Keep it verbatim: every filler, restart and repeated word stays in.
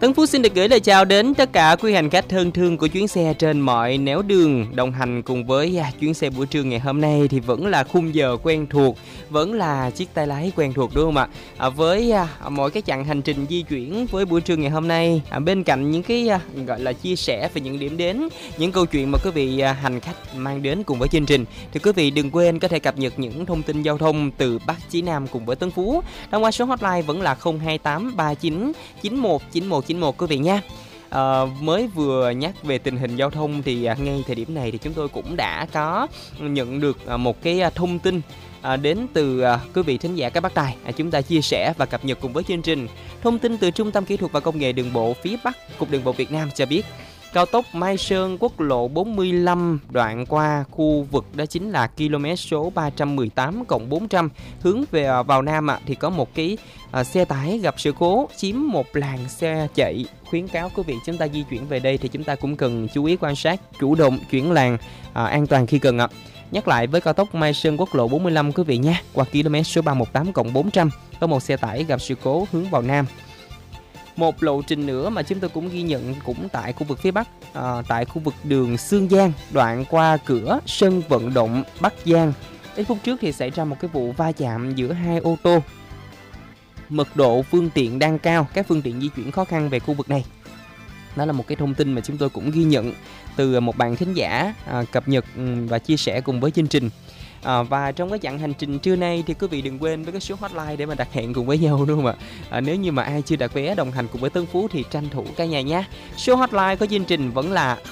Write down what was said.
Tấn Phú xin được gửi lời chào đến tất cả quý hành khách thân thương của chuyến xe trên mọi nẻo đường. Đồng hành cùng với à, chuyến xe buổi trưa ngày hôm nay thì vẫn là khung giờ quen thuộc, vẫn là chiếc tay lái quen thuộc, đúng không ạ? À, với à, mỗi cái chặng hành trình di chuyển với buổi trưa ngày hôm nay, à, bên cạnh những cái à, gọi là chia sẻ về những điểm đến, những câu chuyện mà quý vị à, hành khách mang đến cùng với chương trình, thì quý vị đừng quên có thể cập nhật những thông tin giao thông từ Bắc chí Nam cùng với Tấn Phú thông qua số hotline vẫn là không hai tám ba chín chín một chín một chín một quý vị nha. À, mới vừa nhắc về tình hình giao thông thì à, ngay thời điểm này thì chúng tôi cũng đã có nhận được à, một cái à, thông tin à, đến từ à, quý vị thính giả các bác tài, à, chúng ta chia sẻ và cập nhật cùng với chương trình. Thông tin từ Trung tâm Kỹ thuật và Công nghệ Đường bộ phía Bắc, Cục Đường bộ Việt Nam cho biết cao tốc Mai Sơn quốc lộ bốn mươi lăm đoạn qua khu vực đó chính là km số ba trăm mười tám cộng bốn trăm hướng về vào Nam ạ, thì có một cái à, xe tải gặp sự cố chiếm một làn xe chạy. Khuyến cáo quý vị chúng ta di chuyển về đây thì chúng ta cũng cần chú ý quan sát, chủ động chuyển làn à, an toàn khi cần ạ. Nhắc lại với cao tốc Mai Sơn quốc lộ bốn mươi lăm quý vị nha, qua km số ba trăm mười tám cộng bốn trăm có một xe tải gặp sự cố hướng vào Nam. Một lộ trình nữa mà chúng tôi cũng ghi nhận cũng tại khu vực phía Bắc, à, tại khu vực đường Xương Giang đoạn qua cửa sân vận động Bắc Giang. Ít phút trước thì xảy ra một cái vụ va chạm giữa hai ô tô. Mật độ phương tiện đang cao, các phương tiện di chuyển khó khăn về khu vực này. Đó là một cái thông tin mà chúng tôi cũng ghi nhận từ một bạn thính giả à, cập nhật và chia sẻ cùng với chương trình. À, và trong cái chặng hành trình trưa nay thì quý vị đừng quên với cái số hotline để mà đặt hẹn cùng với nhau, đúng không ạ? À, nếu như mà ai chưa đặt vé đồng hành cùng với Tấn Phú thì tranh thủ cả nhà nhé. Số hotline của chương trình vẫn là